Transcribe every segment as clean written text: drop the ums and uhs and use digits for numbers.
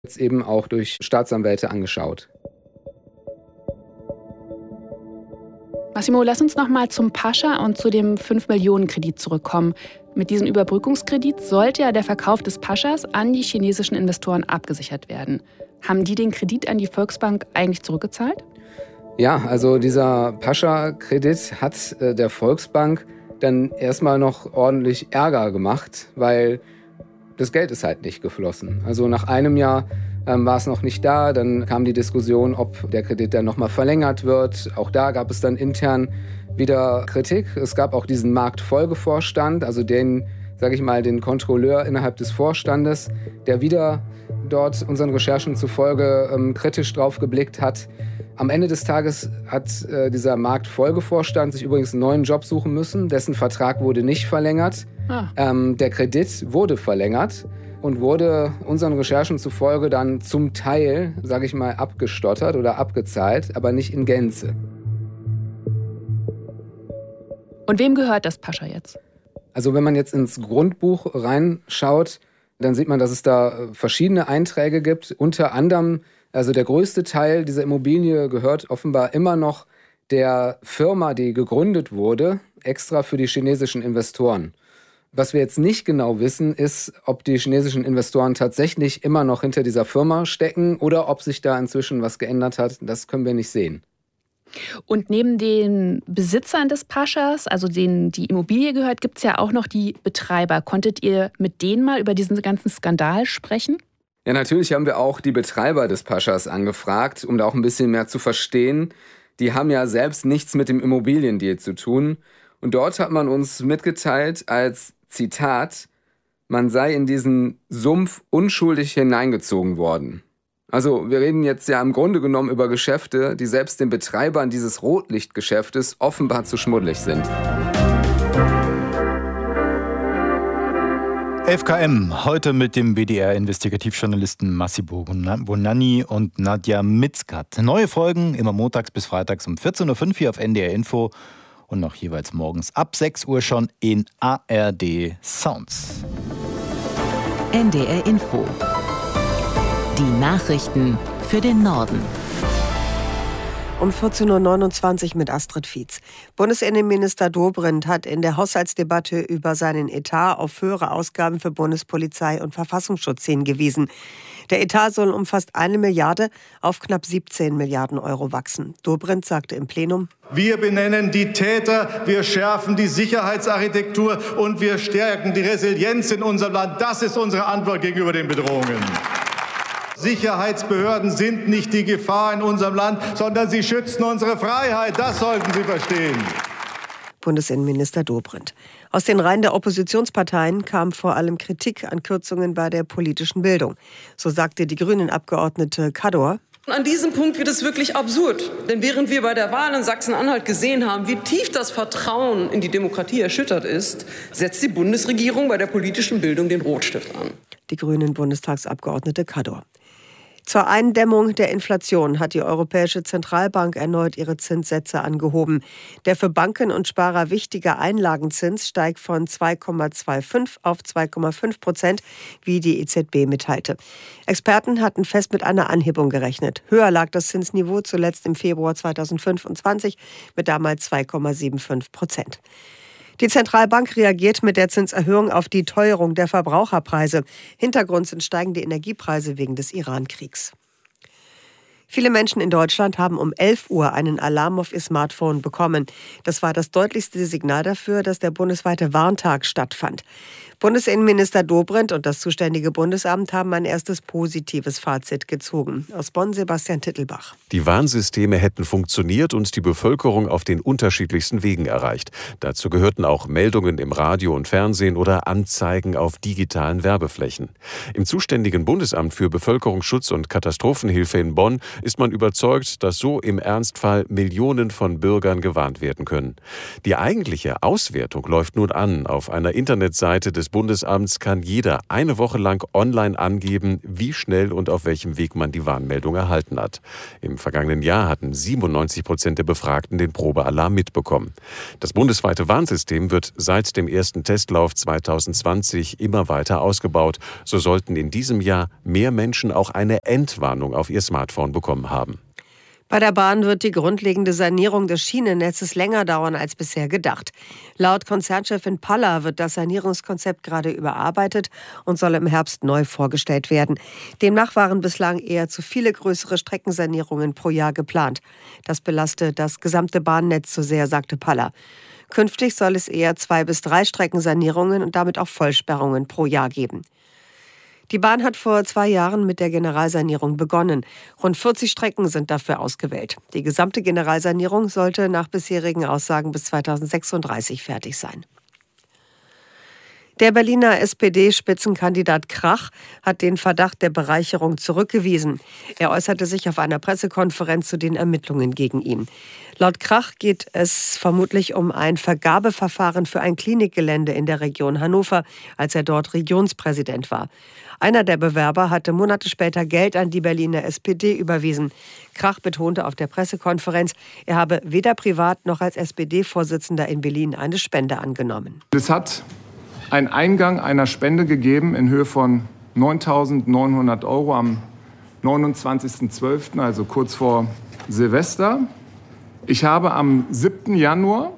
jetzt eben auch durch Staatsanwälte angeschaut. Massimo, lass uns noch mal zum Pascha und zu dem 5-Millionen-Kredit zurückkommen. Mit diesem Überbrückungskredit sollte ja der Verkauf des Paschas an die chinesischen Investoren abgesichert werden. Haben die den Kredit an die Volksbank eigentlich zurückgezahlt? Ja, also dieser Pascha-Kredit hat der Volksbank dann erstmal noch ordentlich Ärger gemacht, weil das Geld ist halt nicht geflossen. Also nach einem Jahr war es noch nicht da. Dann kam die Diskussion, ob der Kredit dann nochmal verlängert wird. Auch da gab es dann intern wieder Kritik. Es gab auch diesen Marktfolgevorstand, also den Kontrolleur innerhalb des Vorstandes, der wieder dort unseren Recherchen zufolge kritisch drauf geblickt hat. Am Ende des Tages hat dieser Marktfolgevorstand sich übrigens einen neuen Job suchen müssen. Dessen Vertrag wurde nicht verlängert. Der Kredit wurde verlängert und wurde unseren Recherchen zufolge dann zum Teil, abgestottert oder abgezahlt, aber nicht in Gänze. Und wem gehört das Pascha jetzt? Also wenn man jetzt ins Grundbuch reinschaut, dann sieht man, dass es da verschiedene Einträge gibt. Unter anderem, also der größte Teil dieser Immobilie gehört offenbar immer noch der Firma, die gegründet wurde, extra für die chinesischen Investoren. Was wir jetzt nicht genau wissen, ist, ob die chinesischen Investoren tatsächlich immer noch hinter dieser Firma stecken oder ob sich da inzwischen was geändert hat. Das können wir nicht sehen. Und neben den Besitzern des Paschas, also denen die Immobilie gehört, gibt es ja auch noch die Betreiber. Konntet ihr mit denen mal über diesen ganzen Skandal sprechen? Ja, natürlich haben wir auch die Betreiber des Paschas angefragt, um da auch ein bisschen mehr zu verstehen. Die haben ja selbst nichts mit dem Immobiliendeal zu tun. Und dort hat man uns mitgeteilt als Zitat, man sei in diesen Sumpf unschuldig hineingezogen worden. Also wir reden jetzt ja im Grunde genommen über Geschäfte, die selbst den Betreibern dieses Rotlichtgeschäftes offenbar zu schmuddelig sind. 11KM, heute mit dem WDR-Investigativjournalisten Massimo Bonanni und Nadja Mitzkat. Neue Folgen immer montags bis freitags um 14.05 Uhr hier auf NDR Info und noch jeweils morgens ab 6 Uhr schon in ARD Sounds. NDR Info. Die Nachrichten für den Norden. Um 14.29 Uhr mit Astrid Fietz. Bundesinnenminister Dobrindt hat in der Haushaltsdebatte über seinen Etat auf höhere Ausgaben für Bundespolizei und Verfassungsschutz hingewiesen. Der Etat soll um fast 1 Milliarde auf knapp 17 Milliarden Euro wachsen. Dobrindt sagte im Plenum: Wir benennen die Täter, wir schärfen die Sicherheitsarchitektur und wir stärken die Resilienz in unserem Land. Das ist unsere Antwort gegenüber den Bedrohungen. Sicherheitsbehörden sind nicht die Gefahr in unserem Land, sondern sie schützen unsere Freiheit. Das sollten Sie verstehen. Bundesinnenminister Dobrindt. Aus den Reihen der Oppositionsparteien kam vor allem Kritik an Kürzungen bei der politischen Bildung. So sagte die Grünen-Abgeordnete Kador: An diesem Punkt wird es wirklich absurd. Denn während wir bei der Wahl in Sachsen-Anhalt gesehen haben, wie tief das Vertrauen in die Demokratie erschüttert ist, setzt die Bundesregierung bei der politischen Bildung den Rotstift an. Die Grünen-Bundestagsabgeordnete Kador. Zur Eindämmung der Inflation hat die Europäische Zentralbank erneut ihre Zinssätze angehoben. Der für Banken und Sparer wichtige Einlagenzins steigt von 2,25 auf 2,5%, wie die EZB mitteilte. Experten hatten fest mit einer Anhebung gerechnet. Höher lag das Zinsniveau zuletzt im Februar 2025 mit damals 2,75%. Die Zentralbank reagiert mit der Zinserhöhung auf die Teuerung der Verbraucherpreise. Hintergrund sind steigende Energiepreise wegen des Iran-Kriegs. Viele Menschen in Deutschland haben um 11 Uhr einen Alarm auf ihr Smartphone bekommen. Das war das deutlichste Signal dafür, dass der bundesweite Warntag stattfand. Bundesinnenminister Dobrindt und das zuständige Bundesamt haben ein erstes positives Fazit gezogen. Aus Bonn Sebastian Tittelbach. Die Warnsysteme hätten funktioniert und die Bevölkerung auf den unterschiedlichsten Wegen erreicht. Dazu gehörten auch Meldungen im Radio und Fernsehen oder Anzeigen auf digitalen Werbeflächen. Im zuständigen Bundesamt für Bevölkerungsschutz und Katastrophenhilfe in Bonn ist man überzeugt, dass so im Ernstfall Millionen von Bürgern gewarnt werden können. Die eigentliche Auswertung läuft nun an auf einer Internetseite des Bundesamts kann jeder eine Woche lang online angeben, wie schnell und auf welchem Weg man die Warnmeldung erhalten hat. Im vergangenen Jahr hatten 97% der Befragten den Probealarm mitbekommen. Das bundesweite Warnsystem wird seit dem ersten Testlauf 2020 immer weiter ausgebaut. So sollten in diesem Jahr mehr Menschen auch eine Entwarnung auf ihr Smartphone bekommen haben. Bei der Bahn wird die grundlegende Sanierung des Schienennetzes länger dauern als bisher gedacht. Laut Konzernchefin Palla wird das Sanierungskonzept gerade überarbeitet und soll im Herbst neu vorgestellt werden. Demnach waren bislang eher zu viele größere Streckensanierungen pro Jahr geplant. Das belastet das gesamte Bahnnetz zu sehr, sagte Palla. Künftig soll es eher 2 bis 3 Streckensanierungen und damit auch Vollsperrungen pro Jahr geben. Die Bahn hat vor 2 Jahren mit der Generalsanierung begonnen. Rund 40 Strecken sind dafür ausgewählt. Die gesamte Generalsanierung sollte nach bisherigen Aussagen bis 2036 fertig sein. Der Berliner SPD-Spitzenkandidat Krach hat den Verdacht der Bereicherung zurückgewiesen. Er äußerte sich auf einer Pressekonferenz zu den Ermittlungen gegen ihn. Laut Krach geht es vermutlich um ein Vergabeverfahren für ein Klinikgelände in der Region Hannover, als er dort Regionspräsident war. Einer der Bewerber hatte Monate später Geld an die Berliner SPD überwiesen. Krach betonte auf der Pressekonferenz, er habe weder privat noch als SPD-Vorsitzender in Berlin eine Spende angenommen. Es hat einen Eingang einer Spende gegeben in Höhe von 9.900 € am 29.12., also kurz vor Silvester. Ich habe am 7. Januar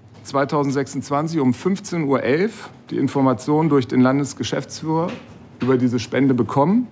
2026 um 15.11 Uhr die Information durch den Landesgeschäftsführer über diese Spende bekommen.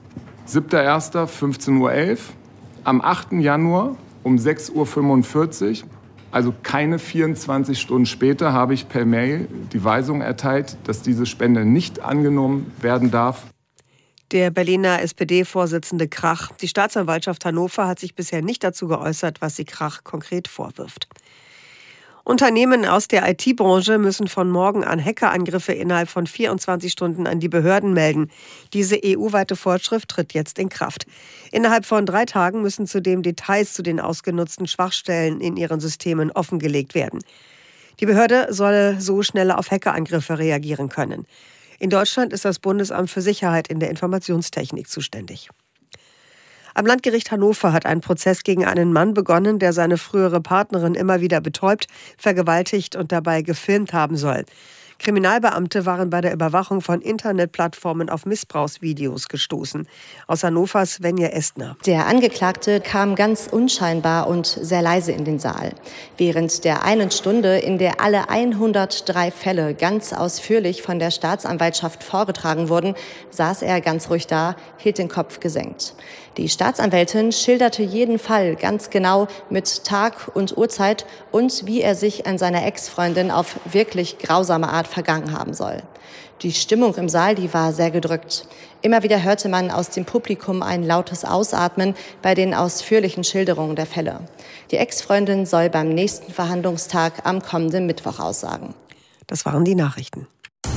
7.1. 15.11 Uhr. Am 8. Januar um 6.45 Uhr, also keine 24 Stunden später, habe ich per Mail die Weisung erteilt, dass diese Spende nicht angenommen werden darf. Der Berliner SPD-Vorsitzende Krach. Die Staatsanwaltschaft Hannover hat sich bisher nicht dazu geäußert, was sie Krach konkret vorwirft. Unternehmen aus der IT-Branche müssen von morgen an Hackerangriffe innerhalb von 24 Stunden an die Behörden melden. Diese EU-weite Vorschrift tritt jetzt in Kraft. Innerhalb von 3 Tagen müssen zudem Details zu den ausgenutzten Schwachstellen in ihren Systemen offengelegt werden. Die Behörde soll so schneller auf Hackerangriffe reagieren können. In Deutschland ist das Bundesamt für Sicherheit in der Informationstechnik zuständig. Am Landgericht Hannover hat ein Prozess gegen einen Mann begonnen, der seine frühere Partnerin immer wieder betäubt, vergewaltigt und dabei gefilmt haben soll. Kriminalbeamte waren bei der Überwachung von Internetplattformen auf Missbrauchsvideos gestoßen. Aus Hannover Svenja Estner. Der Angeklagte kam ganz unscheinbar und sehr leise in den Saal. Während der einen Stunde, in der alle 103 Fälle ganz ausführlich von der Staatsanwaltschaft vorgetragen wurden, saß er ganz ruhig da, hielt den Kopf gesenkt. Die Staatsanwältin schilderte jeden Fall ganz genau mit Tag und Uhrzeit und wie er sich an seiner Ex-Freundin auf wirklich grausame Art vergangen haben soll. Die Stimmung im Saal, die war sehr gedrückt. Immer wieder hörte man aus dem Publikum ein lautes Ausatmen bei den ausführlichen Schilderungen der Fälle. Die Ex-Freundin soll beim nächsten Verhandlungstag am kommenden Mittwoch aussagen. Das waren die Nachrichten.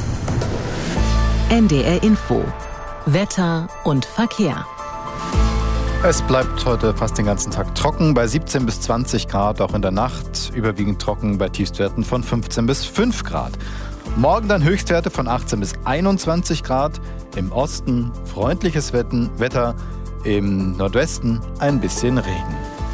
NDR Info. Wetter und Verkehr. Es bleibt heute fast den ganzen Tag trocken, bei 17 bis 20 Grad, auch in der Nacht überwiegend trocken bei Tiefstwerten von 15 bis 5 Grad. Morgen dann Höchstwerte von 18 bis 21 Grad, im Osten freundliches Wetter, im Nordwesten ein bisschen Regen.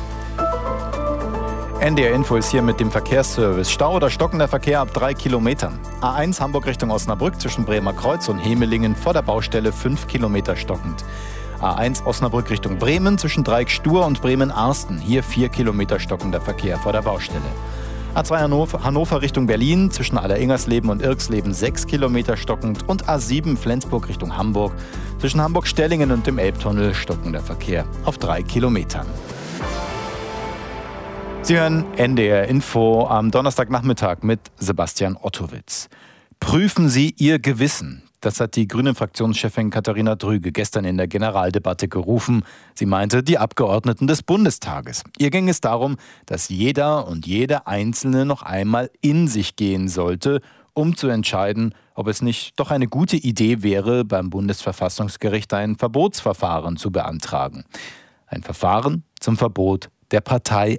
NDR Info ist hier mit dem Verkehrsservice. Stau oder stockender Verkehr ab 3 Kilometern. A1 Hamburg Richtung Osnabrück zwischen Bremer Kreuz und Hemelingen vor der Baustelle 5 Kilometer stockend. A1 Osnabrück Richtung Bremen zwischen Dreieck Stur und Bremen-Arsten. Hier 4 Kilometer stockender Verkehr vor der Baustelle. A2 Hannover Richtung Berlin zwischen Aller-Ingersleben und Irksleben 6 Kilometer stockend. Und A7 Flensburg Richtung Hamburg zwischen Hamburg-Stellingen und dem Elbtunnel stockender Verkehr auf 3 Kilometern. Sie hören NDR Info am Donnerstagnachmittag mit Sebastian Ottowitz. Prüfen Sie Ihr Gewissen. Das hat die Grünen-Fraktionschefin Katharina Drüge gestern in der Generaldebatte gerufen. Sie meinte, die Abgeordneten des Bundestages. Ihr ging es darum, dass jeder und jede Einzelne noch einmal in sich gehen sollte, um zu entscheiden, ob es nicht doch eine gute Idee wäre, beim Bundesverfassungsgericht ein Verbotsverfahren zu beantragen. Ein Verfahren zum Verbot der Partei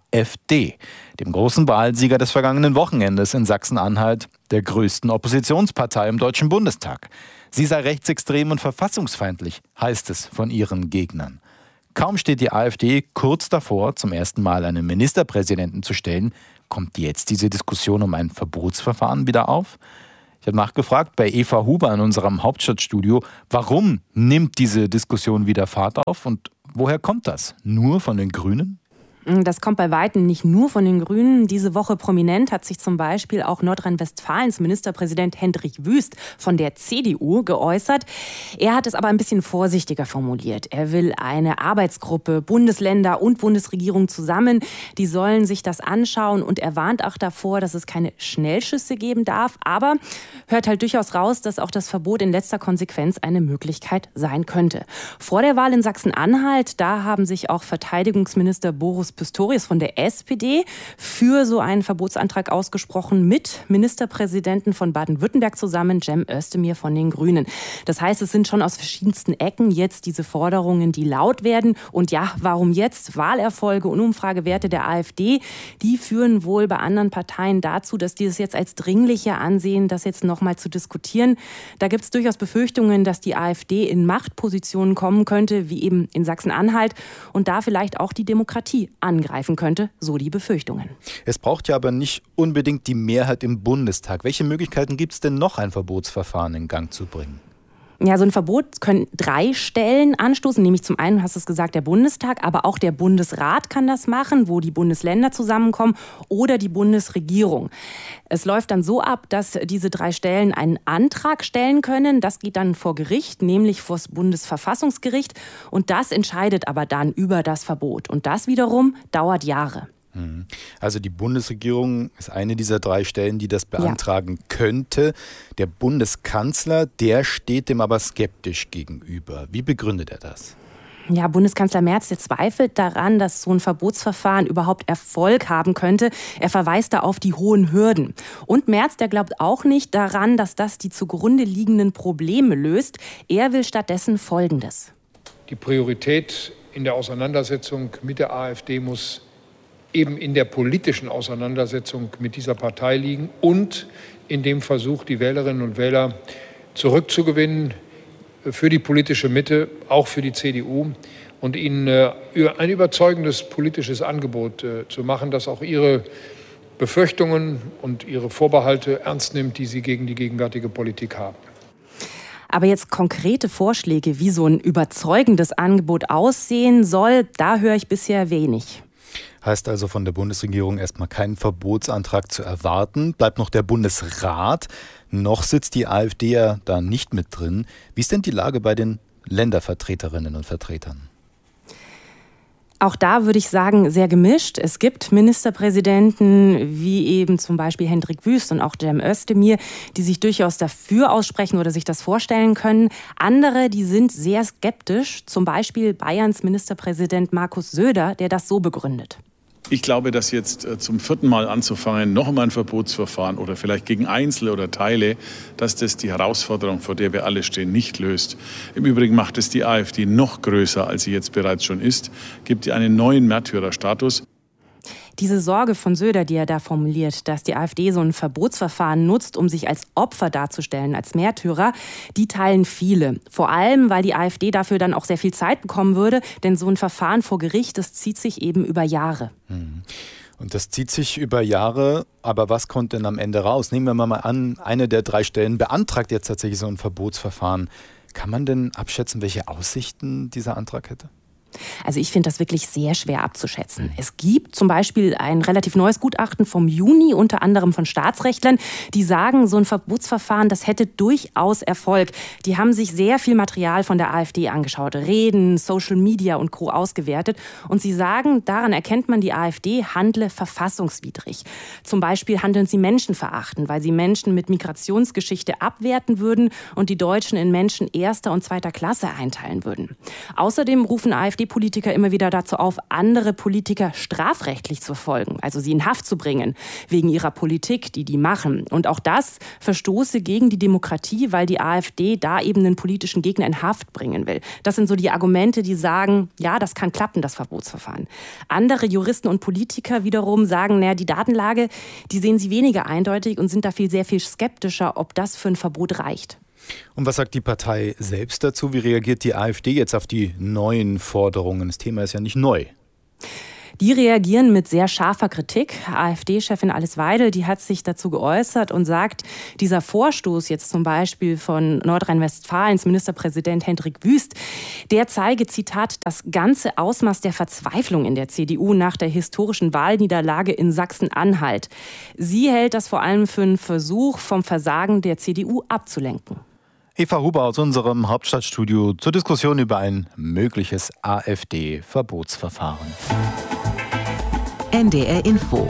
AfD, dem großen Wahlsieger des vergangenen Wochenendes in Sachsen-Anhalt, der größten Oppositionspartei im Deutschen Bundestag. Sie sei rechtsextrem und verfassungsfeindlich, heißt es von ihren Gegnern. Kaum steht die AfD kurz davor, zum ersten Mal einen Ministerpräsidenten zu stellen, kommt jetzt diese Diskussion um ein Verbotsverfahren wieder auf? Ich habe nachgefragt bei Eva Huber in unserem Hauptstadtstudio, warum nimmt diese Diskussion wieder Fahrt auf und woher kommt das? Nur von den Grünen? Das kommt bei Weitem nicht nur von den Grünen. Diese Woche prominent hat sich zum Beispiel auch Nordrhein-Westfalens Ministerpräsident Hendrik Wüst von der CDU geäußert. Er hat es aber ein bisschen vorsichtiger formuliert. Er will eine Arbeitsgruppe, Bundesländer und Bundesregierung zusammen. Die sollen sich das anschauen und er warnt auch davor, dass es keine Schnellschüsse geben darf. Aber hört halt durchaus raus, dass auch das Verbot in letzter Konsequenz eine Möglichkeit sein könnte. Vor der Wahl in Sachsen-Anhalt, da haben sich auch Verteidigungsminister Boris Pistorius von der SPD für so einen Verbotsantrag ausgesprochen, mit Ministerpräsidenten von Baden-Württemberg zusammen, Cem Özdemir von den Grünen. Das heißt, es sind schon aus verschiedensten Ecken jetzt diese Forderungen, die laut werden. Und ja, warum jetzt? Wahlerfolge und Umfragewerte der AfD, die führen wohl bei anderen Parteien dazu, dass die es jetzt als dringlicher ansehen, das jetzt nochmal zu diskutieren. Da gibt es durchaus Befürchtungen, dass die AfD in Machtpositionen kommen könnte, wie eben in Sachsen-Anhalt, und da vielleicht auch die Demokratie angreifen könnte, so die Befürchtungen. Es braucht ja aber nicht unbedingt die Mehrheit im Bundestag. Welche Möglichkeiten gibt es denn noch, ein Verbotsverfahren in Gang zu bringen? Ja, so ein Verbot können 3 Stellen anstoßen, nämlich zum einen, hast du es gesagt, der Bundestag, aber auch der Bundesrat kann das machen, wo die Bundesländer zusammenkommen, oder die Bundesregierung. Es läuft dann so ab, dass diese 3 Stellen einen Antrag stellen können. Das geht dann vor Gericht, nämlich vor das Bundesverfassungsgericht. Und das entscheidet aber dann über das Verbot. Und das wiederum dauert Jahre. Also die Bundesregierung ist eine dieser 3 Stellen, die das beantragen könnte. Der Bundeskanzler, der steht dem aber skeptisch gegenüber. Wie begründet er das? Ja, Bundeskanzler Merz, der zweifelt daran, dass so ein Verbotsverfahren überhaupt Erfolg haben könnte. Er verweist da auf die hohen Hürden. Und Merz, der glaubt auch nicht daran, dass das die zugrunde liegenden Probleme löst. Er will stattdessen Folgendes. Die Priorität in der Auseinandersetzung mit der AfD muss eben in der politischen Auseinandersetzung mit dieser Partei liegen und in dem Versuch, die Wählerinnen und Wähler zurückzugewinnen für die politische Mitte, auch für die CDU, und ihnen ein überzeugendes politisches Angebot zu machen, das auch ihre Befürchtungen und ihre Vorbehalte ernst nimmt, die sie gegen die gegenwärtige Politik haben. Aber jetzt konkrete Vorschläge, wie so ein überzeugendes Angebot aussehen soll, da höre ich bisher wenig. Heißt also von der Bundesregierung erstmal keinen Verbotsantrag zu erwarten. Bleibt noch der Bundesrat. Noch sitzt die AfD ja da nicht mit drin. Wie ist denn die Lage bei den Ländervertreterinnen und Vertretern? Auch da würde ich sagen, sehr gemischt. Es gibt Ministerpräsidenten wie eben zum Beispiel Hendrik Wüst und auch Cem Özdemir, die sich durchaus dafür aussprechen oder sich das vorstellen können. Andere, die sind sehr skeptisch, zum Beispiel Bayerns Ministerpräsident Markus Söder, der das so begründet. Ich glaube, dass jetzt zum 4. Mal anzufangen, noch einmal ein Verbotsverfahren oder vielleicht gegen Einzelne oder Teile, dass das die Herausforderung, vor der wir alle stehen, nicht löst. Im Übrigen macht es die AfD noch größer, als sie jetzt bereits schon ist, gibt ihr einen neuen Märtyrerstatus. Diese Sorge von Söder, die er da formuliert, dass die AfD so ein Verbotsverfahren nutzt, um sich als Opfer darzustellen, als Märtyrer, die teilen viele. Vor allem, weil die AfD dafür dann auch sehr viel Zeit bekommen würde, denn so ein Verfahren vor Gericht, das zieht sich eben über Jahre. Und das zieht sich über Jahre, aber was kommt denn am Ende raus? Nehmen wir mal an, eine der 3 Stellen beantragt jetzt tatsächlich so ein Verbotsverfahren. Kann man denn abschätzen, welche Aussichten dieser Antrag hätte? Also ich finde das wirklich sehr schwer abzuschätzen. Es gibt zum Beispiel ein relativ neues Gutachten vom Juni, unter anderem von Staatsrechtlern, die sagen, so ein Verbotsverfahren, das hätte durchaus Erfolg. Die haben sich sehr viel Material von der AfD angeschaut, Reden, Social Media und Co. ausgewertet. Und sie sagen, daran erkennt man, die AfD handle verfassungswidrig. Zum Beispiel handeln sie menschenverachtend, weil sie Menschen mit Migrationsgeschichte abwerten würden und die Deutschen in Menschen 1. und 2. Klasse einteilen würden. Außerdem rufen AfD-Politiker Politiker immer wieder dazu auf, andere Politiker strafrechtlich zu verfolgen, also sie in Haft zu bringen, wegen ihrer Politik, die machen. Und auch das verstoße gegen die Demokratie, weil die AfD da eben einen politischen Gegner in Haft bringen will. Das sind so die Argumente, die sagen, ja, das kann klappen, das Verbotsverfahren. Andere Juristen und Politiker wiederum sagen, naja, die Datenlage, die sehen sie weniger eindeutig und sind da sehr viel skeptischer, ob das für ein Verbot reicht. Und was sagt die Partei selbst dazu? Wie reagiert die AfD jetzt auf die neuen Forderungen? Das Thema ist ja nicht neu. Die reagieren mit sehr scharfer Kritik. AfD-Chefin Alice Weidel, die hat sich dazu geäußert und sagt, dieser Vorstoß jetzt zum Beispiel von Nordrhein-Westfalens Ministerpräsident Hendrik Wüst, der zeige, Zitat, das ganze Ausmaß der Verzweiflung in der CDU nach der historischen Wahlniederlage in Sachsen-Anhalt. Sie hält das vor allem für einen Versuch, vom Versagen der CDU abzulenken. Eva Huber aus unserem Hauptstadtstudio zur Diskussion über ein mögliches AfD-Verbotsverfahren. NDR Info.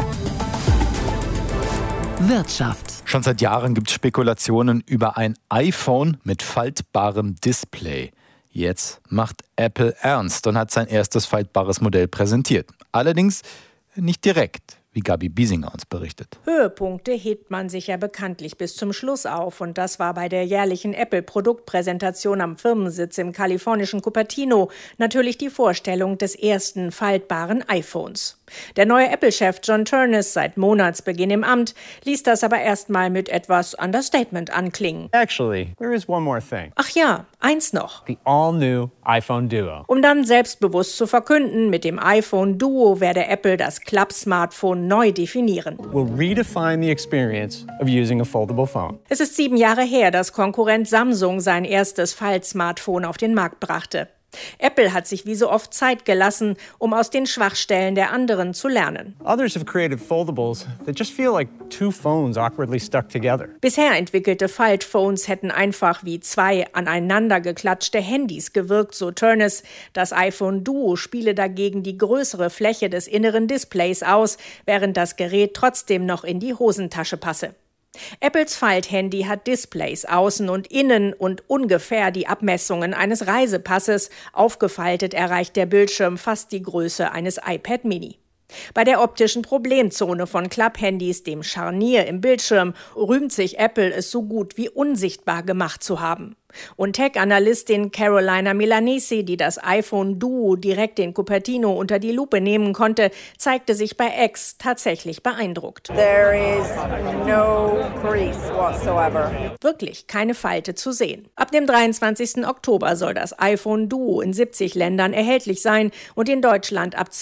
Wirtschaft. Schon seit Jahren gibt es Spekulationen über ein iPhone mit faltbarem Display. Jetzt macht Apple ernst und hat sein erstes faltbares Modell präsentiert. Allerdings nicht direkt, wie Gabi Biesinger uns berichtet. Höhepunkte hebt man sich ja bekanntlich bis zum Schluss auf. Und das war bei der jährlichen Apple-Produktpräsentation am Firmensitz im kalifornischen Cupertino natürlich die Vorstellung des ersten faltbaren iPhones. Der neue Apple-Chef John Ternus, seit Monatsbeginn im Amt, ließ das aber erstmal mit etwas Understatement anklingen. Actually, there is one more thing. Ach ja, eins noch. The all-new iPhone Duo. Um dann selbstbewusst zu verkünden, mit dem iPhone Duo werde Apple das Klapp-Smartphone neu definieren. We'll redefine the experience of using a foldable phone. Es ist 7 Jahre her, dass Konkurrent Samsung sein erstes Faltsmartphone auf den Markt brachte. Apple hat sich wie so oft Zeit gelassen, um aus den Schwachstellen der anderen zu lernen. Others have created foldables that just feel like two phones awkwardly stuck together. Bisher entwickelte Faltphones hätten einfach wie 2 aneinander geklatschte Handys gewirkt, so Ternus. Das iPhone Duo spiele dagegen die größere Fläche des inneren Displays aus, während das Gerät trotzdem noch in die Hosentasche passe. Apples Falthandy hat Displays außen und innen und ungefähr die Abmessungen eines Reisepasses. Aufgefaltet erreicht der Bildschirm fast die Größe eines iPad Mini. Bei der optischen Problemzone von Klapphandys, dem Scharnier im Bildschirm, rühmt sich Apple, es so gut wie unsichtbar gemacht zu haben. Und Tech-Analystin Carolina Milanesi, die das iPhone Duo direkt in Cupertino unter die Lupe nehmen konnte, zeigte sich bei X tatsächlich beeindruckt. There is no crease whatsoever. Wirklich keine Falte zu sehen. Ab dem 23. Oktober soll das iPhone Duo in 70 Ländern erhältlich sein und in Deutschland ab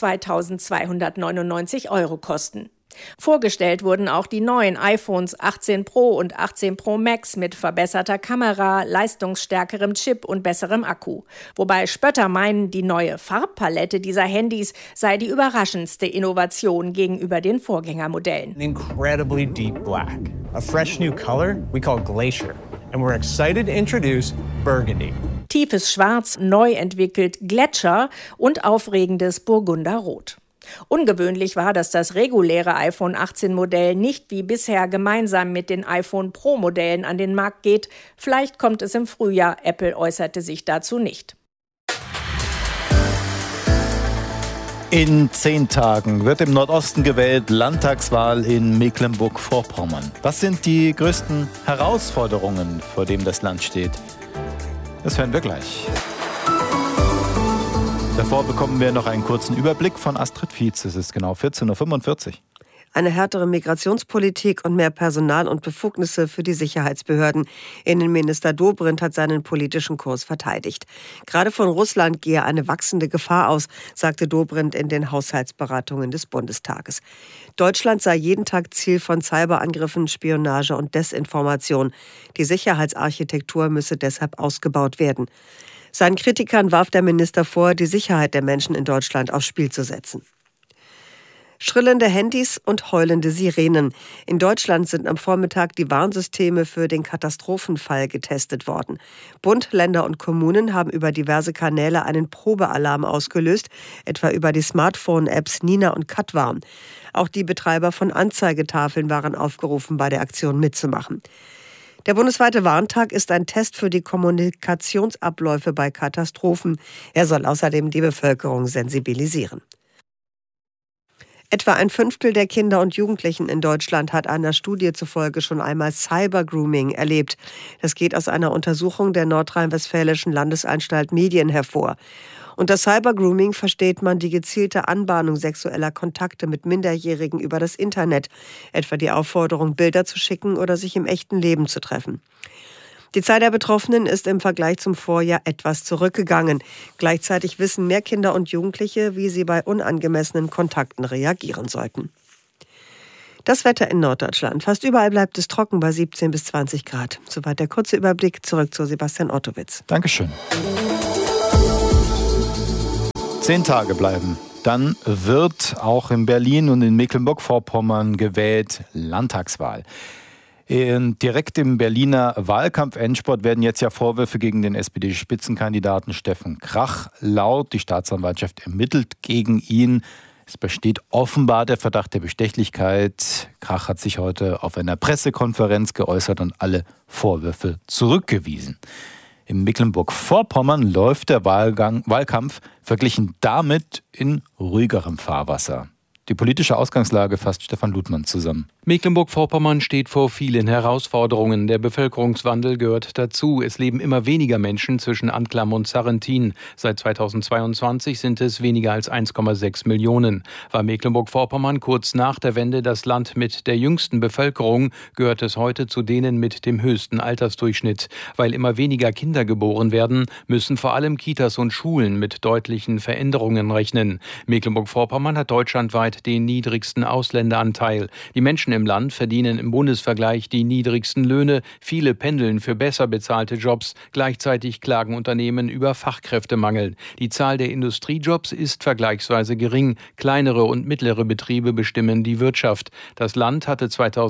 2.299 € kosten. Vorgestellt wurden auch die neuen iPhones 18 Pro und 18 Pro Max mit verbesserter Kamera, leistungsstärkerem Chip und besserem Akku. Wobei Spötter meinen, die neue Farbpalette dieser Handys sei die überraschendste Innovation gegenüber den Vorgängermodellen. An incredibly deep black. A fresh new color we call Glacier. And we're excited to introduce Burgundy. Tiefes Schwarz, neu entwickelt Gletscher und aufregendes Burgunderrot. Ungewöhnlich war, dass das reguläre iPhone 18 Modell nicht wie bisher gemeinsam mit den iPhone Pro Modellen an den Markt geht. Vielleicht kommt es im Frühjahr. Apple äußerte sich dazu nicht. In 10 Tagen wird im Nordosten gewählt, Landtagswahl in Mecklenburg-Vorpommern. Was sind die größten Herausforderungen, vor denen das Land steht? Das hören wir gleich. Davor bekommen wir noch einen kurzen Überblick von Astrid Fietz. Es ist genau 14:45 Uhr. Eine härtere Migrationspolitik und mehr Personal und Befugnisse für die Sicherheitsbehörden. Innenminister Dobrindt hat seinen politischen Kurs verteidigt. Gerade von Russland gehe eine wachsende Gefahr aus, sagte Dobrindt in den Haushaltsberatungen des Bundestages. Deutschland sei jeden Tag Ziel von Cyberangriffen, Spionage und Desinformation. Die Sicherheitsarchitektur müsse deshalb ausgebaut werden. Seinen Kritikern warf der Minister vor, die Sicherheit der Menschen in Deutschland aufs Spiel zu setzen. Schrillende Handys und heulende Sirenen. In Deutschland sind am Vormittag die Warnsysteme für den Katastrophenfall getestet worden. Bund, Länder und Kommunen haben über diverse Kanäle einen Probealarm ausgelöst, etwa über die Smartphone-Apps Nina und Katwarn. Auch die Betreiber von Anzeigetafeln waren aufgerufen, bei der Aktion mitzumachen. Der bundesweite Warntag ist ein Test für die Kommunikationsabläufe bei Katastrophen. Er soll außerdem die Bevölkerung sensibilisieren. Etwa ein Fünftel der Kinder und Jugendlichen in Deutschland hat einer Studie zufolge schon einmal Cybergrooming erlebt. Das geht aus einer Untersuchung der nordrhein-westfälischen Landesanstalt Medien hervor. Unter Cybergrooming versteht man die gezielte Anbahnung sexueller Kontakte mit Minderjährigen über das Internet, etwa die Aufforderung, Bilder zu schicken oder sich im echten Leben zu treffen. Die Zahl der Betroffenen ist im Vergleich zum Vorjahr etwas zurückgegangen. Gleichzeitig wissen mehr Kinder und Jugendliche, wie sie bei unangemessenen Kontakten reagieren sollten. Das Wetter in Norddeutschland. Fast überall bleibt es trocken bei 17 bis 20 Grad. Soweit der kurze Überblick. Zurück zu Sebastian Ottowitz. Dankeschön. 10 Tage bleiben. Dann wird auch in Berlin und in Mecklenburg-Vorpommern gewählt. Landtagswahl. Direkt im Berliner Wahlkampf-Endspurt werden jetzt ja Vorwürfe gegen den SPD-Spitzenkandidaten Steffen Krach laut. Die Staatsanwaltschaft ermittelt gegen ihn. Es besteht offenbar der Verdacht der Bestechlichkeit. Krach hat sich heute auf einer Pressekonferenz geäußert und alle Vorwürfe zurückgewiesen. In Mecklenburg-Vorpommern läuft der Wahlkampf verglichen damit in ruhigerem Fahrwasser. Die politische Ausgangslage fasst Stefan Ludmann zusammen. Mecklenburg-Vorpommern steht vor vielen Herausforderungen. Der Bevölkerungswandel gehört dazu. Es leben immer weniger Menschen zwischen Anklam und Sarrentin. Seit 2022 sind es weniger als 1,6 Millionen. War Mecklenburg-Vorpommern kurz nach der Wende das Land mit der jüngsten Bevölkerung, gehört es heute zu denen mit dem höchsten Altersdurchschnitt. Weil immer weniger Kinder geboren werden, müssen vor allem Kitas und Schulen mit deutlichen Veränderungen rechnen. Mecklenburg-Vorpommern hat deutschlandweit den niedrigsten Ausländeranteil. Die Menschen im Land verdienen im Bundesvergleich die niedrigsten Löhne. Viele pendeln für besser bezahlte Jobs. Gleichzeitig klagen Unternehmen über Fachkräftemangel. Die Zahl der Industriejobs ist vergleichsweise gering. Kleinere und mittlere Betriebe bestimmen die Wirtschaft. Das Land hatte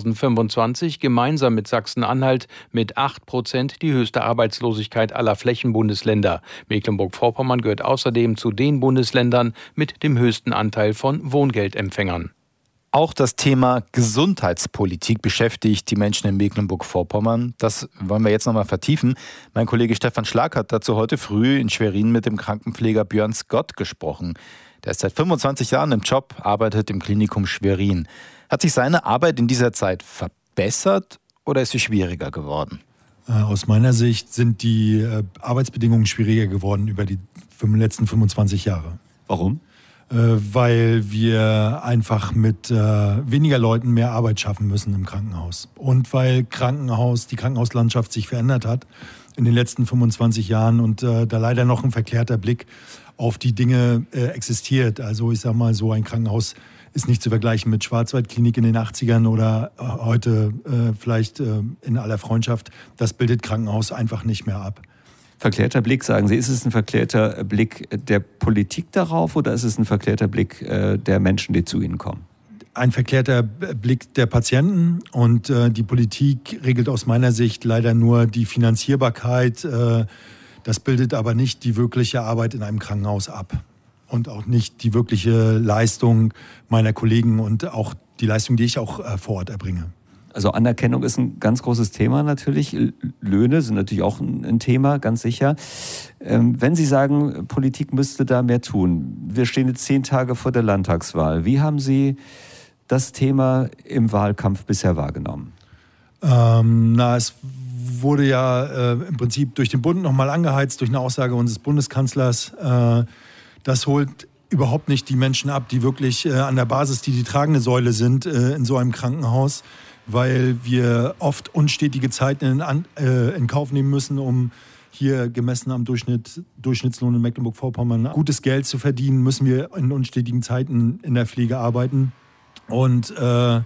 2025 gemeinsam mit Sachsen-Anhalt mit 8% die höchste Arbeitslosigkeit aller Flächenbundesländer. Mecklenburg-Vorpommern gehört außerdem zu den Bundesländern mit dem höchsten Anteil von Wohngeldempfängern. Auch das Thema Gesundheitspolitik beschäftigt die Menschen in Mecklenburg-Vorpommern. Das wollen wir jetzt nochmal vertiefen. Mein Kollege Stefan Schlag hat dazu heute früh in Schwerin mit dem Krankenpfleger Björn Scott gesprochen. Der ist seit 25 Jahren im Job, arbeitet im Klinikum Schwerin. Hat sich seine Arbeit in dieser Zeit verbessert oder ist sie schwieriger geworden? Aus meiner Sicht sind die Arbeitsbedingungen schwieriger geworden über die letzten 25 Jahre. Warum? Weil wir einfach mit weniger Leuten mehr Arbeit schaffen müssen im Krankenhaus. Und weil die Krankenhauslandschaft sich verändert hat in den letzten 25 Jahren und da leider noch ein verklärter Blick auf die Dinge existiert. Also ich sag mal, so ein Krankenhaus ist nicht zu vergleichen mit Schwarzwaldklinik in den 80ern oder heute vielleicht in aller Freundschaft. Das bildet Krankenhaus einfach nicht mehr ab. Verklärter Blick, sagen Sie. Ist es ein verklärter Blick der Politik darauf oder ist es ein verklärter Blick der Menschen, die zu Ihnen kommen? Ein verklärter Blick der Patienten und die Politik regelt aus meiner Sicht leider nur die Finanzierbarkeit. Das bildet aber nicht die wirkliche Arbeit in einem Krankenhaus ab und auch nicht die wirkliche Leistung meiner Kollegen und auch die Leistung, die ich auch vor Ort erbringe. Also Anerkennung ist ein ganz großes Thema natürlich. Löhne sind natürlich auch ein Thema, ganz sicher. Wenn Sie sagen, Politik müsste da mehr tun. Wir stehen jetzt 10 Tage vor der Landtagswahl. Wie haben Sie das Thema im Wahlkampf bisher wahrgenommen? Es wurde ja im Prinzip durch den Bund nochmal angeheizt, durch eine Aussage unseres Bundeskanzlers. Das holt überhaupt nicht die Menschen ab, die wirklich an der Basis, die tragende Säule sind in so einem Krankenhaus, weil wir oft unstetige Zeiten in Kauf nehmen müssen, um hier gemessen am Durchschnittslohn in Mecklenburg-Vorpommern gutes Geld zu verdienen, müssen wir in unstetigen Zeiten in der Pflege arbeiten. Und da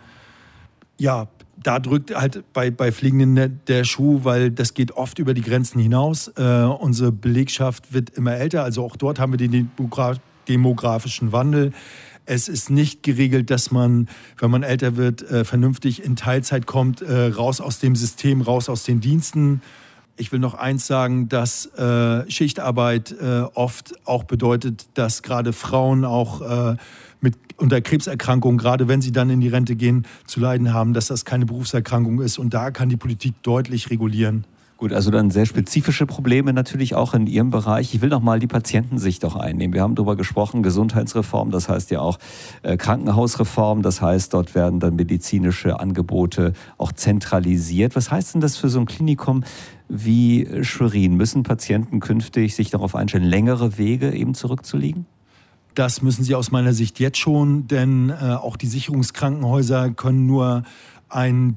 drückt halt bei Pflegenden der Schuh, weil das geht oft über die Grenzen hinaus. Unsere Belegschaft wird immer älter, also auch dort haben wir den demografischen Wandel. Es ist nicht geregelt, dass man, wenn man älter wird, vernünftig in Teilzeit kommt, raus aus dem System, raus aus den Diensten. Ich will noch eins sagen, dass Schichtarbeit oft auch bedeutet, dass gerade Frauen auch unter Krebserkrankungen, gerade wenn sie dann in die Rente gehen, zu leiden haben, dass das keine Berufserkrankung ist. Und da kann die Politik deutlich regulieren. Gut, also dann sehr spezifische Probleme natürlich auch in Ihrem Bereich. Ich will noch mal die Patientensicht auch einnehmen. Wir haben darüber gesprochen, Gesundheitsreform, das heißt ja auch Krankenhausreform. Das heißt, dort werden dann medizinische Angebote auch zentralisiert. Was heißt denn das für so ein Klinikum wie Schwerin? Müssen Patienten künftig sich darauf einstellen, längere Wege eben zurückzulegen? Das müssen sie aus meiner Sicht jetzt schon, denn auch die Sicherungskrankenhäuser können nur eine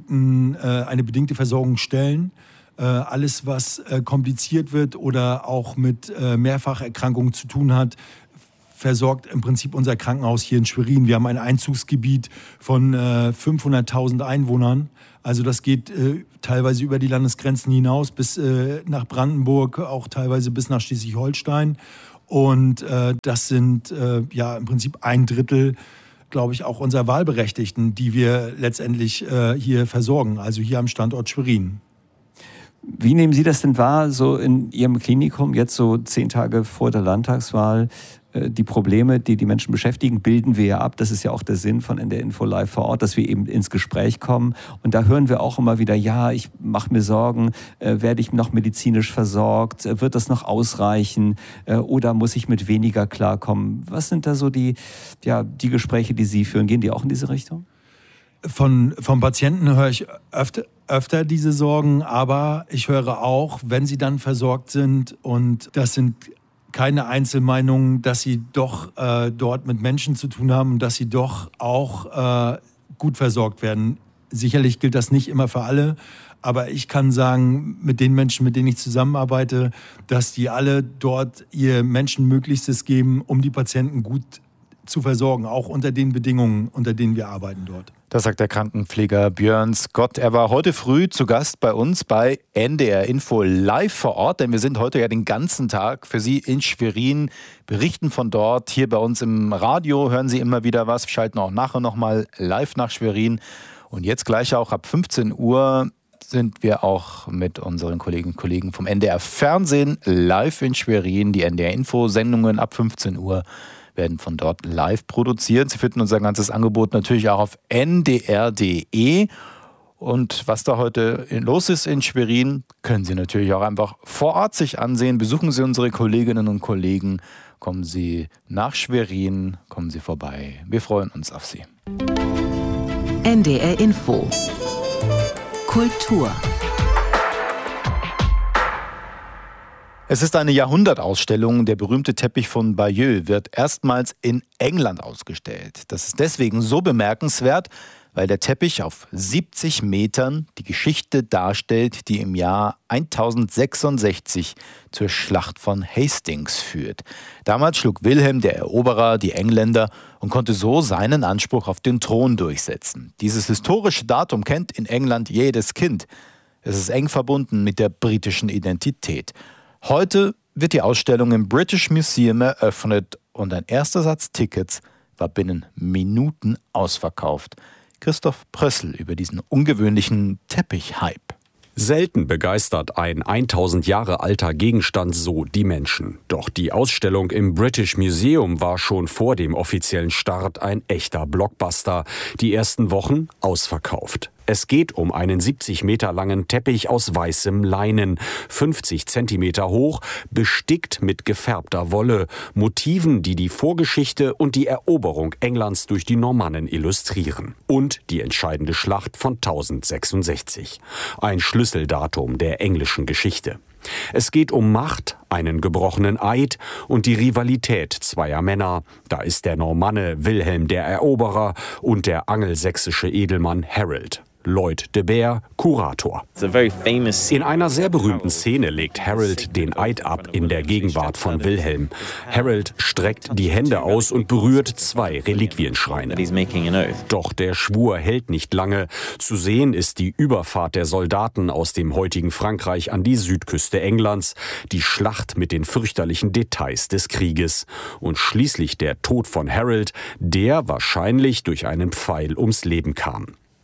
bedingte Versorgung stellen. Alles, was kompliziert wird oder auch mit Mehrfacherkrankungen zu tun hat, versorgt im Prinzip unser Krankenhaus hier in Schwerin. Wir haben ein Einzugsgebiet von 500.000 Einwohnern. Also das geht teilweise über die Landesgrenzen hinaus bis nach Brandenburg, auch teilweise bis nach Schleswig-Holstein. Und das sind im Prinzip 1/3, glaube ich, auch unserer Wahlberechtigten, die wir letztendlich hier versorgen, also hier am Standort Schwerin. Wie nehmen Sie das denn wahr, so in Ihrem Klinikum, jetzt so 10 Tage vor der Landtagswahl? Die Probleme, die die Menschen beschäftigen, bilden wir ja ab. Das ist ja auch der Sinn von NDR Info Live vor Ort, dass wir eben ins Gespräch kommen. Und da hören wir auch immer wieder, ja, ich mache mir Sorgen, werde ich noch medizinisch versorgt? Wird das noch ausreichen? Oder muss ich mit weniger klarkommen? Was sind da so die Gespräche, die Sie führen? Gehen die auch in diese Richtung? Vom Patienten höre ich öfter diese Sorgen, aber ich höre auch, wenn sie dann versorgt sind, und das sind keine Einzelmeinungen, dass sie doch dort mit Menschen zu tun haben und dass sie doch auch gut versorgt werden. Sicherlich gilt das nicht immer für alle, aber ich kann sagen, mit den Menschen, mit denen ich zusammenarbeite, dass die alle dort ihr Menschenmöglichstes geben, um die Patienten gut zu versorgen, auch unter den Bedingungen, unter denen wir arbeiten dort. Das sagt der Krankenpfleger Björn Scott. Er war heute früh zu Gast bei uns bei NDR Info Live vor Ort, denn wir sind heute ja den ganzen Tag für Sie in Schwerin, berichten von dort. Hier bei uns im Radio hören Sie immer wieder was, schalten auch nachher nochmal live nach Schwerin. Und jetzt gleich auch ab 15 Uhr sind wir auch mit unseren Kolleginnen und Kollegen vom NDR Fernsehen live in Schwerin. Die NDR Info Sendungen ab 15 Uhr werden von dort live produziert. Sie finden unser ganzes Angebot natürlich auch auf ndr.de. Und was da heute los ist in Schwerin, können Sie natürlich auch einfach vor Ort sich ansehen. Besuchen Sie unsere Kolleginnen und Kollegen. Kommen Sie nach Schwerin, kommen Sie vorbei. Wir freuen uns auf Sie. NDR Info Kultur. Es ist eine Jahrhundertausstellung. Der berühmte Teppich von Bayeux wird erstmals in England ausgestellt. Das ist deswegen so bemerkenswert, weil der Teppich auf 70 Metern die Geschichte darstellt, die im Jahr 1066 zur Schlacht von Hastings führt. Damals schlug Wilhelm der Eroberer die Engländer und konnte so seinen Anspruch auf den Thron durchsetzen. Dieses historische Datum kennt in England jedes Kind. Es ist eng verbunden mit der britischen Identität. Heute wird die Ausstellung im British Museum eröffnet und ein erster Satz Tickets war binnen Minuten ausverkauft. Christoph Prössl über diesen ungewöhnlichen Teppich-Hype. Selten begeistert ein 1000 Jahre alter Gegenstand so die Menschen. Doch die Ausstellung im British Museum war schon vor dem offiziellen Start ein echter Blockbuster. Die ersten Wochen ausverkauft. Es geht um einen 70 Meter langen Teppich aus weißem Leinen, 50 Zentimeter hoch, bestickt mit gefärbter Wolle, Motiven, die die Vorgeschichte und die Eroberung Englands durch die Normannen illustrieren. Und die entscheidende Schlacht von 1066. Ein Schlüsseldatum der englischen Geschichte. Es geht um Macht, einen gebrochenen Eid und die Rivalität zweier Männer. Da ist der Normanne Wilhelm der Eroberer und der angelsächsische Edelmann Harold. Lloyd de Beer, Kurator. In einer sehr berühmten Szene legt Harold den Eid ab in der Gegenwart von Wilhelm. Harold streckt die Hände aus und berührt 2 Reliquienschreine. Doch der Schwur hält nicht lange. Zu sehen ist die Überfahrt der Soldaten aus dem heutigen Frankreich an die Südküste Englands, die Schlacht mit den fürchterlichen Details des Krieges und schließlich der Tod von Harold, der wahrscheinlich durch einen Pfeil ums Leben kam.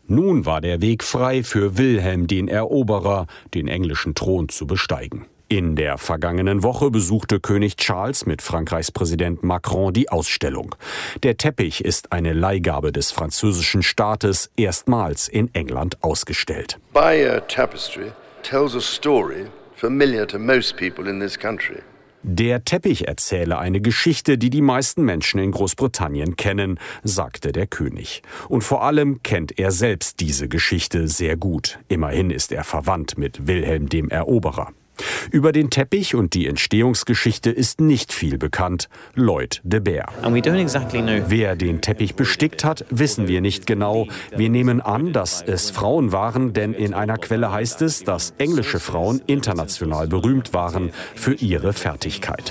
Nun war der Weg frei für Wilhelm den Eroberer, den englischen Thron zu besteigen. In der vergangenen Woche besuchte König Charles mit Frankreichs Präsident Macron die Ausstellung. Der Teppich ist eine Leihgabe des französischen Staates, erstmals in England ausgestellt. Bayeux Tapestry tells a story familiar to most people in this country. Der Teppich erzähle eine Geschichte, die die meisten Menschen in Großbritannien kennen, sagte der König. Und vor allem kennt er selbst diese Geschichte sehr gut. Immerhin ist er verwandt mit Wilhelm dem Eroberer. Über den Teppich und die Entstehungsgeschichte ist nicht viel bekannt. Lloyd de Beer. Wer den Teppich bestickt hat, wissen wir nicht genau. Wir nehmen an, dass es Frauen waren, denn in einer Quelle heißt es, dass englische Frauen international berühmt waren für ihre Fertigkeit.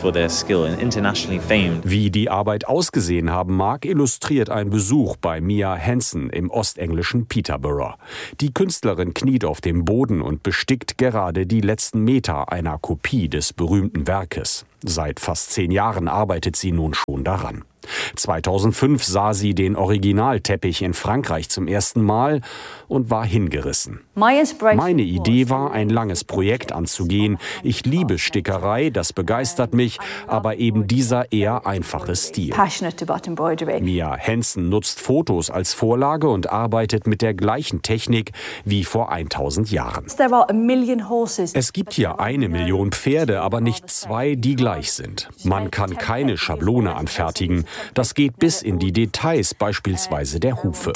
Wie die Arbeit ausgesehen haben mag, illustriert ein Besuch bei Mia Hansen im ostenglischen Peterborough. Die Künstlerin kniet auf dem Boden und bestickt gerade die letzten Meter einer Kopie des berühmten Werkes. Seit fast 10 Jahren arbeitet sie nun schon daran. 2005 sah sie den Originalteppich in Frankreich zum ersten Mal und war hingerissen. Meine Idee war, ein langes Projekt anzugehen. Ich liebe Stickerei, das begeistert mich, aber eben dieser eher einfache Stil. Mia Hansen nutzt Fotos als Vorlage und arbeitet mit der gleichen Technik wie vor 1000 Jahren. Es gibt hier 1 Million Pferde, aber nicht 2, die gleich sind. Man kann keine Schablone anfertigen. Das geht bis in die Details, beispielsweise der Hufe.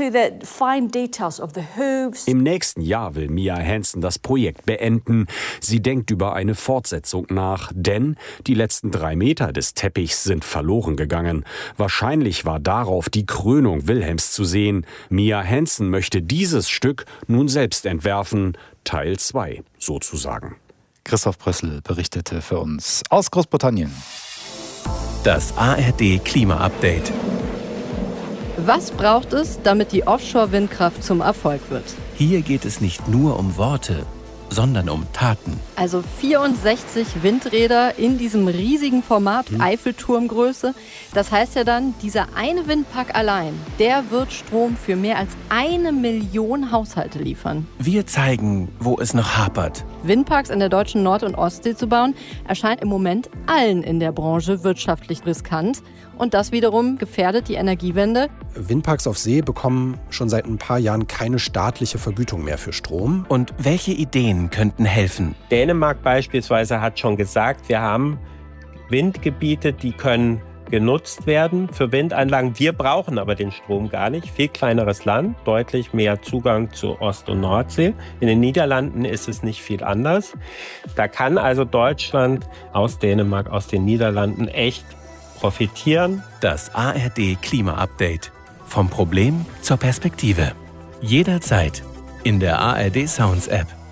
Im nächsten Jahr will Mia Hansen das Projekt beenden. Sie denkt über eine Fortsetzung nach, denn die letzten 3 Meter des Teppichs sind verloren gegangen. Wahrscheinlich war darauf die Krönung Wilhelms zu sehen. Mia Hansen möchte dieses Stück nun selbst entwerfen, Teil 2 sozusagen. Christoph Brössel berichtete für uns aus Großbritannien. Das ARD Klima-Update. Was braucht es, damit die Offshore-Windkraft zum Erfolg wird? Hier geht es nicht nur um Worte, sondern um Taten. Also 64 Windräder in diesem riesigen Format, Eiffelturmgröße. Das heißt ja dann, dieser eine Windpark allein, der wird Strom für mehr als 1 Million Haushalte liefern. Wir zeigen, wo es noch hapert. Windparks in der deutschen Nord- und Ostsee zu bauen, erscheint im Moment allen in der Branche wirtschaftlich riskant. Und das wiederum gefährdet die Energiewende. Windparks auf See bekommen schon seit ein paar Jahren keine staatliche Vergütung mehr für Strom. Und welche Ideen könnten helfen? Dänemark beispielsweise hat schon gesagt, wir haben Windgebiete, die können genutzt werden für Windanlagen. Wir brauchen aber den Strom gar nicht. Viel kleineres Land, deutlich mehr Zugang zu Ost- und Nordsee. In den Niederlanden ist es nicht viel anders. Da kann also Deutschland aus Dänemark, aus den Niederlanden echt profitieren. Das ARD Klima-Update. Vom Problem zur Perspektive. Jederzeit in der ARD Sounds App.